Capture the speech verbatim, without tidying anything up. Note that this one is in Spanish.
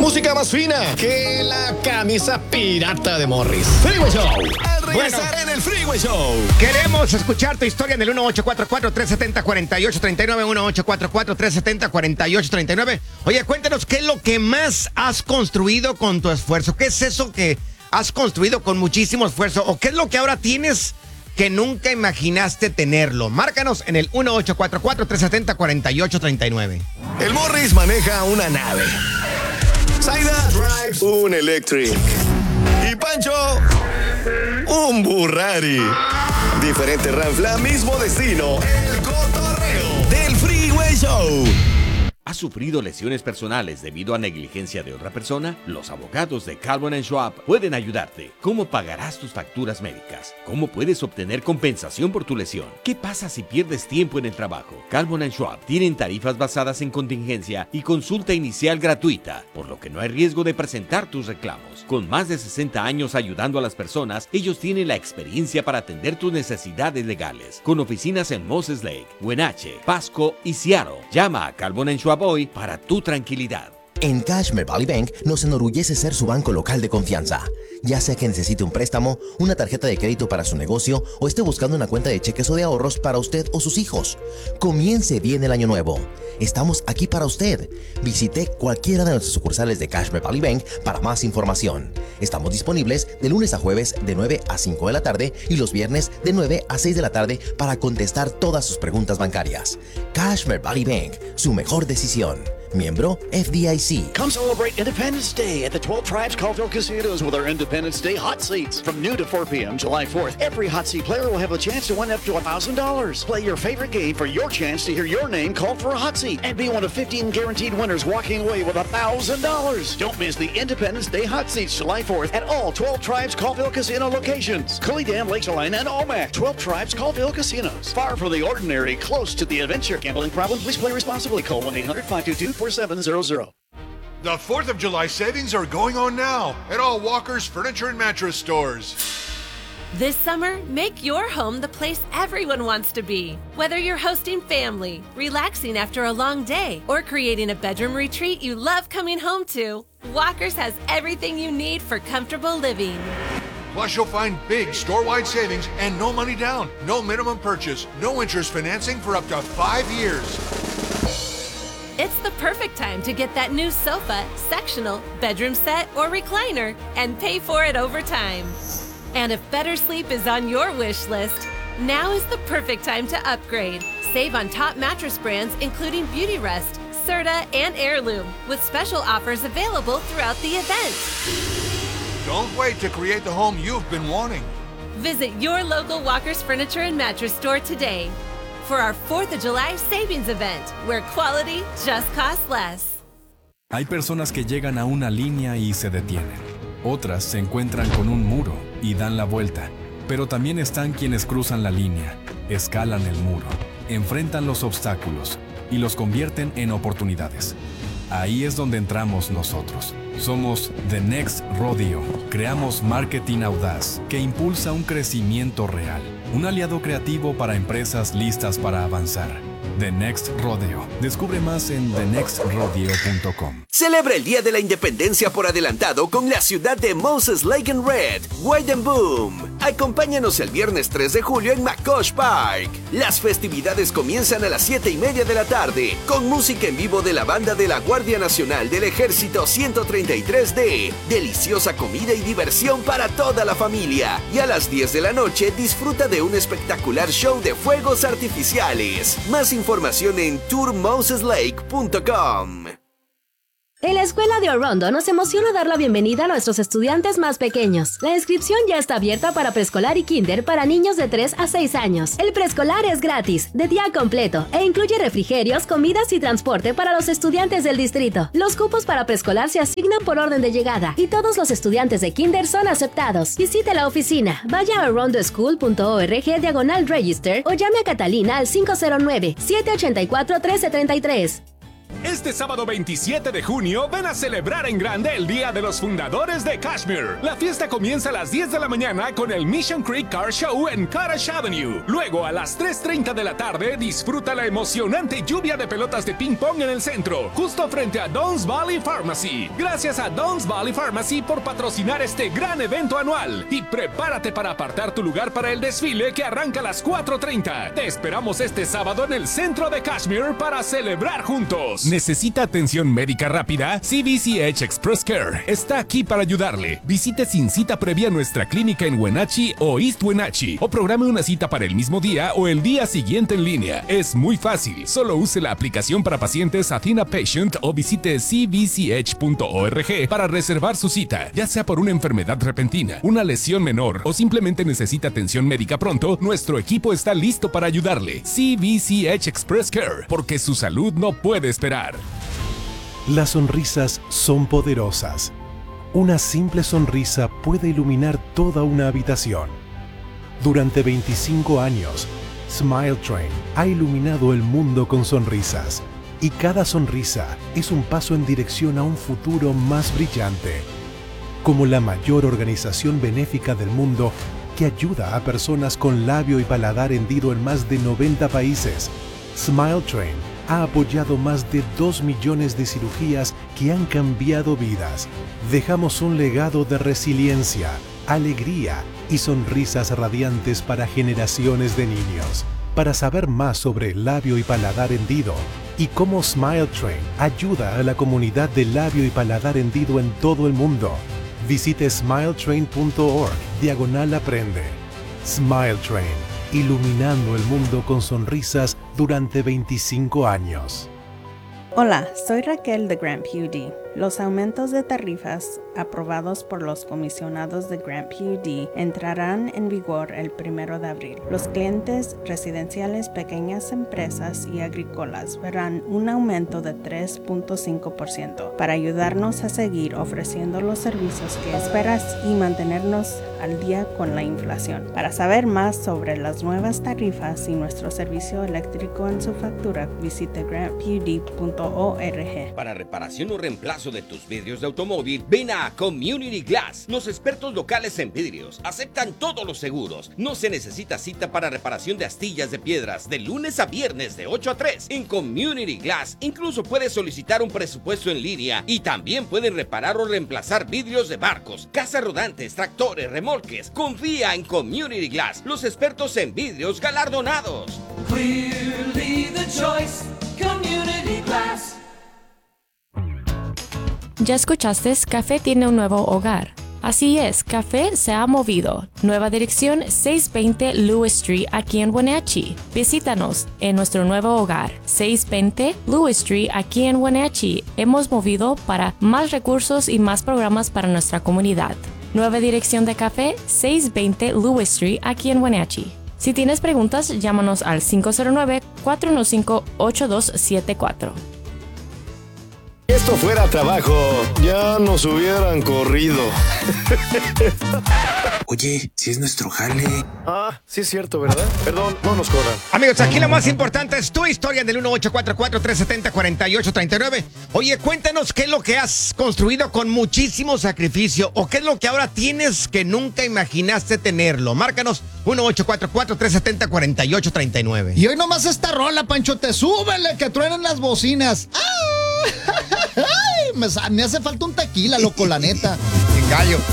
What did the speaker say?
música más fina que la camisa pirata de Morris. Freeway Show. Al regresar bueno, en el Freeway Show. Queremos escuchar tu historia en el uno ocho cuatro cuatro, tres siete cero, cuatro ocho tres nueve, uno ocho cuatro cuatro, tres siete cero, cuatro ocho tres nueve. Oye, cuéntanos qué es lo que más has construido con tu esfuerzo. ¿Qué es eso que has construido con muchísimo esfuerzo? ¿O qué es lo que ahora tienes que nunca imaginaste tenerlo? Márcanos en el uno ocho cuatro cuatro, tres siete cero, cuatro ocho tres nueve. El Morris maneja una nave. Zaida drives un electric. Y Pancho, un Burrari. Diferente ranfla, mismo destino. El cotorreo del Freeway Show. ¿Has sufrido lesiones personales debido a negligencia de otra persona? Los abogados de Calvin and Schwab pueden ayudarte. ¿Cómo pagarás tus facturas médicas? ¿Cómo puedes obtener compensación por tu lesión? ¿Qué pasa si pierdes tiempo en el trabajo? Calvin and Schwab tienen tarifas basadas en contingencia y consulta inicial gratuita, por lo que no hay riesgo de presentar tus reclamos. Con más de sesenta años ayudando a las personas, ellos tienen la experiencia para atender tus necesidades legales. Con oficinas en Moses Lake, Wenatchee, Pasco y Seattle. Llama a Calvin and Schwab hoy para tu tranquilidad. En Cashmere Valley Bank nos enorgullece ser su banco local de confianza. Ya sea que necesite un préstamo, una tarjeta de crédito para su negocio o esté buscando una cuenta de cheques o de ahorros para usted o sus hijos. Comience bien el año nuevo. Estamos aquí para usted. Visite cualquiera de nuestras sucursales de Cashmere Valley Bank para más información. Estamos disponibles de lunes a jueves de nueve a cinco de la tarde y los viernes de nueve a seis de la tarde para contestar todas sus preguntas bancarias. Cashmere Valley Bank, su mejor decisión. Miembro F D I C. Come celebrate Independence Day at the twelve Tribes Caldwell Casinos with our Independence Day hot seats. From noon to four p.m. July fourth, every hot seat player will have a chance to win up to one thousand dollars. Play your favorite game for your chance to hear your name called for a hot seat and be one of fifteen guaranteed winners walking away with one thousand dollars. Don't miss the Independence Day hot seats July fourth at all twelve Tribes Caldwell Casino locations. Cully Dam, Lakeshore and Omac. twelve Tribes Caldwell Casinos. Far from the ordinary, close to the adventure. Gambling problem? Please play responsibly. Call one eight hundred, five two two, four seven zero zero. The fourth of July savings are going on now at all Walker's Furniture and Mattress stores. This summer, make your home the place everyone wants to be. Whether you're hosting family, relaxing after a long day, or creating a bedroom retreat you love coming home to, Walker's has everything you need for comfortable living. Plus, you'll find big store-wide savings and no money down, no minimum purchase, no interest financing for up to five years. It's the perfect time to get that new sofa, sectional, bedroom set, or recliner and pay for it over time. And if better sleep is on your wish list, now is the perfect time to upgrade. Save on top mattress brands including Beautyrest, Serta, and Heirloom, with special offers available throughout the event. Don't wait to create the home you've been wanting. Visit your local Walker's Furniture and Mattress store today for our fourth of July savings event, where quality just costs less. Hay personas que llegan a una línea y se detienen. Otras se encuentran con un muro y dan la vuelta. Pero también están quienes cruzan la línea, escalan el muro, enfrentan los obstáculos y los convierten en oportunidades. Ahí es donde entramos nosotros. Somos The Next Rodeo. Creamos marketing audaz que impulsa un crecimiento real. Un aliado creativo para empresas listas para avanzar. The Next Rodeo. Descubre más en the next rodeo punto com. Celebra el Día de la Independencia por adelantado con la ciudad de Moses Lake and Red, White and Boom. Acompáñanos el viernes tres de julio en McCosh Park. Las festividades comienzan a las siete y media de la tarde con música en vivo de la banda de la Guardia Nacional del Ejército ciento treinta y tres D. Deliciosa comida y diversión para toda la familia. Y a las diez de la noche disfruta de un espectacular show de fuegos artificiales. Más información en tour moses lake punto com. En la Escuela de Orondo nos emociona dar la bienvenida a nuestros estudiantes más pequeños. La inscripción ya está abierta para preescolar y kinder para niños de tres a seis años. El preescolar es gratis, de día completo, e incluye refrigerios, comidas y transporte para los estudiantes del distrito. Los cupos para preescolar se asignan por orden de llegada y todos los estudiantes de kinder son aceptados. Visite la oficina, vaya a orondoschool punto org diagonal register o llame a Catalina al cinco cero nueve, siete ocho cuatro, uno tres tres tres. Este sábado veintisiete de junio, ven a celebrar en grande el Día de los Fundadores de Kashmir. La fiesta comienza a las diez de la mañana con el Mission Creek Car Show en Cottage Avenue. Luego, a las tres treinta de la tarde, disfruta la emocionante lluvia de pelotas de ping-pong en el centro, justo frente a Don's Valley Pharmacy. Gracias a Don's Valley Pharmacy por patrocinar este gran evento anual. Y prepárate para apartar tu lugar para el desfile que arranca a las cuatro treinta. Te esperamos este sábado en el centro de Kashmir para celebrar juntos. ¿Necesita atención médica rápida? C V C H Express Care está aquí para ayudarle. Visite sin cita previa nuestra clínica en Wenatchee o East Wenatchee o programe una cita para el mismo día o el día siguiente en línea. Es muy fácil. Solo use la aplicación para pacientes Athena Patient o visite c v c h punto org para reservar su cita. Ya sea por una enfermedad repentina, una lesión menor o simplemente necesita atención médica pronto, nuestro equipo está listo para ayudarle. C V C H Express Care, porque su salud no puede esperar. Las sonrisas son poderosas. Una simple sonrisa puede iluminar toda una habitación. Durante veinticinco años, Smile Train ha iluminado el mundo con sonrisas. Y cada sonrisa es un paso en dirección a un futuro más brillante. Como la mayor organización benéfica del mundo que ayuda a personas con labio y paladar hendido en más de noventa países, Smile Train ha apoyado más de dos millones de cirugías que han cambiado vidas. Dejamos un legado de resiliencia, alegría y sonrisas radiantes para generaciones de niños. Para saber más sobre el labio y paladar hendido y cómo Smile Train ayuda a la comunidad de labio y paladar hendido en todo el mundo, visite smile train punto org diagonal aprende. Smile Train, iluminando el mundo con sonrisas durante veinticinco años. Hola, soy Raquel de Grant P U D. Los aumentos de tarifas aprobados por los comisionados de Grant P U D entrarán en vigor el primero de abril. Los clientes residenciales, pequeñas empresas y agrícolas verán un aumento de tres punto cinco por ciento para ayudarnos a seguir ofreciendo los servicios que esperas y mantenernos al día con la inflación. Para saber más sobre las nuevas tarifas y nuestro servicio eléctrico en su factura, visite grant p u d punto org. Para reparación o reemplazo de tus vidrios de automóvil, ven a Community Glass. Los expertos locales en vidrios aceptan todos los seguros. No se necesita cita para reparación de astillas de piedras de lunes a viernes de ocho a tres. En Community Glass incluso puedes solicitar un presupuesto en línea y también pueden reparar o reemplazar vidrios de barcos, casas rodantes, tractores, remolques. Confía en Community Glass, los expertos en vidrios galardonados. Clearly the choice, Community Glass. ¿Ya escuchaste? Café tiene un nuevo hogar. Así es, Café se ha movido. Nueva dirección seiscientos veinte Lewis Street aquí en Wenatchee. Visítanos en nuestro nuevo hogar, seiscientos veinte Lewis Street aquí en Wenatchee. Hemos movido para más recursos y más programas para nuestra comunidad. Nueva dirección de Café, seiscientos veinte Lewis Street aquí en Wenatchee. Si tienes preguntas, llámanos al cinco cero nueve, cuatro uno cinco, ocho dos siete cuatro. Si esto fuera trabajo, ya nos hubieran corrido. Oye, si es nuestro jale. Ah, sí es cierto, ¿verdad? Perdón, no nos corran. Amigos, aquí lo más importante es tu historia en el uno ocho cuatro cuatro, tres siete cero, cuatro ocho tres nueve. Oye, cuéntanos qué es lo que has construido con muchísimo sacrificio o qué es lo que ahora tienes que nunca imaginaste tenerlo. Márcanos uno ocho cuatro cuatro, tres siete cero, cuatro ocho tres nueve. Y hoy nomás esta rola, Pancho, te súbele que truenen las bocinas. ¡Ah! Ay, me, me hace falta un tequila, loco, la neta. Gallo.